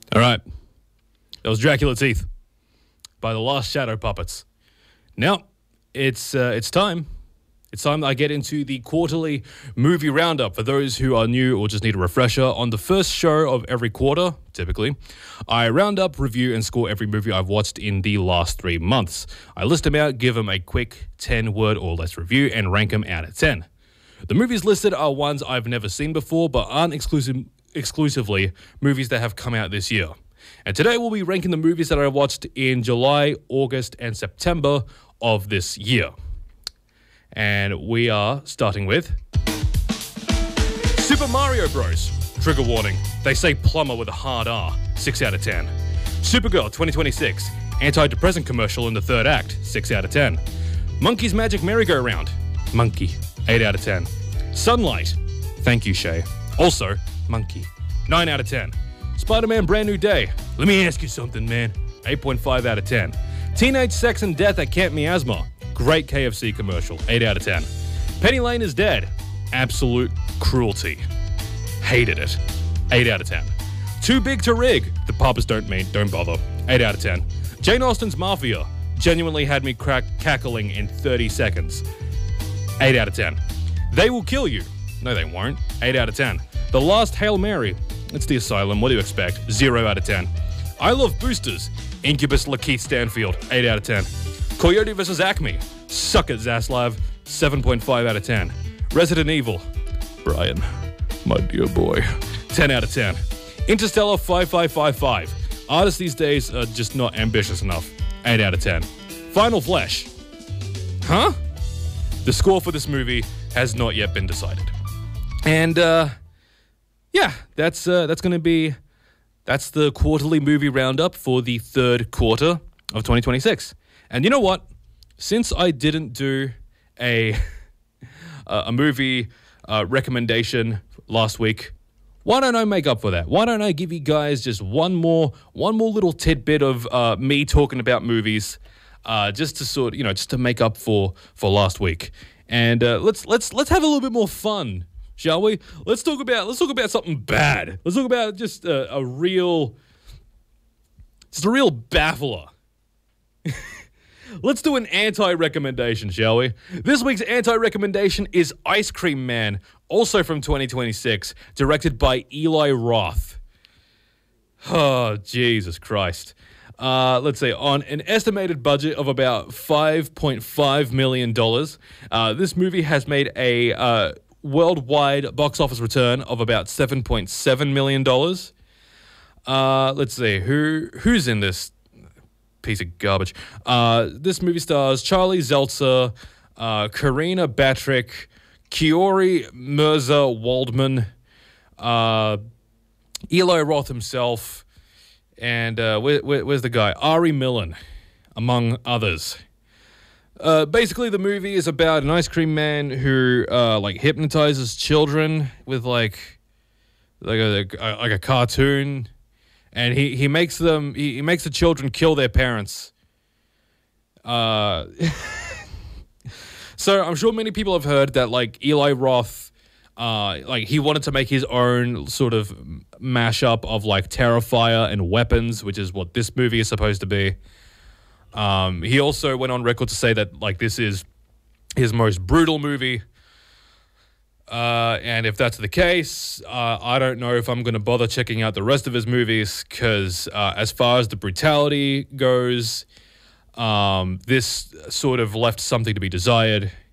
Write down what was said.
All right. That was Dracula Teeth by the Last Shadow Puppets. Now, it's time. It's time that I get into the quarterly movie roundup. For those who are new or just need a refresher, on the first show of every quarter, typically, I round up, review, and score every movie I've watched in the last 3 months. I list them out, give them a quick 10-word or less review, and rank them out of 10. The movies listed are ones I've never seen before, but aren't exclusively movies that have come out this year. And today we'll be ranking the movies that I watched in July, August, and September of this year. And we are starting with Super Mario Bros. Trigger warning. They say plumber with a hard R. 6 out of 10. Supergirl 2026. Antidepressant commercial in the third act. 6 out of 10. Monkey's Magic Merry-Go-Round. Monkey. 8 out of 10. Sunlight. Thank you, Shay. Also, Monkey. 9 out of 10. Spider-Man Brand New Day. Let me ask you something, man. 8.5 out of 10. Teenage Sex and Death at Camp Miasma. Great KFC commercial. 8 out of 10. Penny Lane is Dead. Absolute cruelty. Hated it. 8 out of 10. Too Big to Rig. The papas don't bother. 8 out of 10. Jane Austen's Mafia. Genuinely had me cackling in 30 seconds. 8 out of 10. They Will Kill You. No, they won't. 8 out of 10. The Last Hail Mary. It's The Asylum. What do you expect? 0 out of 10. I Love Boosters. Incubus Lakeith Stanfield. 8 out of 10. Coyote vs. Acme. Suck it, Zaslav. 7.5 out of 10. Resident Evil. Brian, my dear boy. 10 out of 10. Interstellar 5555. Artists these days are just not ambitious enough. 8 out of 10. Final Flesh. Huh? The score for this movie has not yet been decided. And, yeah, that's the quarterly movie roundup for the third quarter of 2026. And you know what? Since I didn't do a movie recommendation last week, why don't I make up for that? Why don't I give you guys just one more little tidbit of me talking about movies, just to make up for last week. And let's have a little bit more fun, shall we? Let's talk about something bad. Let's talk about just a real baffler. Let's do an anti-recommendation, shall we? This week's anti-recommendation is Ice Cream Man, also from 2026, directed by Eli Roth. Oh, Jesus Christ. Let's see, on an estimated budget of about $5.5 million, this movie has made a worldwide box office return of about $7.7 million. Let's see, who's in this piece of garbage? This movie stars Charlie Zeltzer, Karina Batrick, Kiori Mirza Waldman, Eli Roth himself, and where's the guy? Ari Millen, among others. Basically, the movie is about an ice cream man who hypnotizes children with like a cartoon. And he makes the children kill their parents. So I'm sure many people have heard that Eli Roth, he wanted to make his own sort of mashup of Terrifier and Weapons, which is what this movie is supposed to be. He also went on record to say that this is his most brutal movie. And if that's the case, I don't know if I'm going to bother checking out the rest of his movies because as far as the brutality goes, this sort of left something to be desired.